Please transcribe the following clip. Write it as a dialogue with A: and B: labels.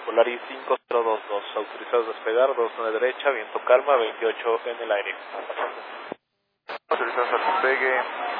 A: Polaris 5022, autorizado a despegar, 29 derecha, viento calma, 28 en el aire.
B: Autorizado al despegue.